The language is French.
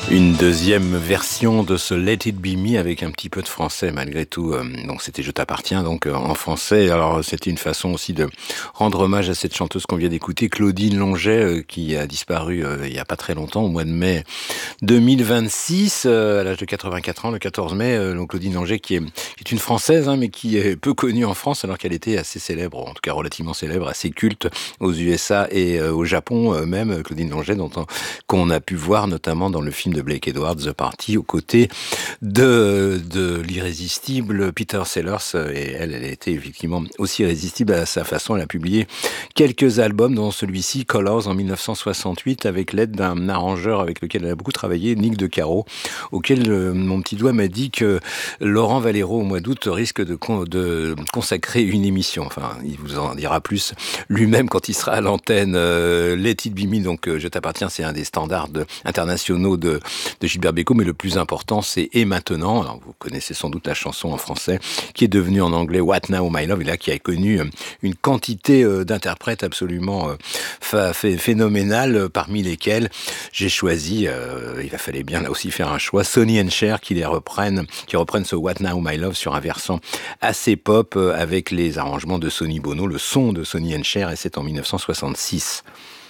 Une deuxième version de ce Let It Be Me avec un petit peu de français malgré tout. Donc c'était Je t'appartiens donc en français. Alors c'était une façon aussi de rendre hommage à cette chanteuse qu'on vient d'écouter, Claudine Longet, qui a disparu il y a pas très longtemps, au mois de mai 2026, à l'âge de 84 ans, le 14 mai. Donc Claudine Longet qui est une Française, mais qui est peu connue en France alors qu'elle était assez célèbre, en tout cas relativement célèbre, assez culte aux USA et au Japon même. Claudine Longet qu'on a pu voir notamment dans le film de Blake Edwards, The Party, aux côtés de l'irrésistible Peter Sellers. Et elle était effectivement aussi irrésistible à sa façon. Elle a publié quelques albums, dont celui-ci, Colors, en 1968, avec l'aide d'un arrangeur avec lequel elle a beaucoup travaillé, Nick De Caro, auquel mon petit doigt m'a dit que Laurent Valero, au mois d'août, risque de consacrer une émission. Enfin, il vous en dira plus lui-même quand il sera à l'antenne. Let It Be Me, donc Je t'appartiens, c'est un des standards internationaux de Gilbert Bécaud, mais le plus important, c'est Et maintenant. Alors, vous connaissez sans doute la chanson en français, qui est devenue en anglais What Now My Love, et là, qui a connu une quantité d'interprètes absolument phénoménale, parmi lesquels j'ai choisi, il fallait bien là aussi faire un choix, Sonny and Cher, qui reprennent ce What Now My Love sur un versant assez pop, avec les arrangements de Sonny Bono, le son de Sonny and Cher, et c'est en 1966.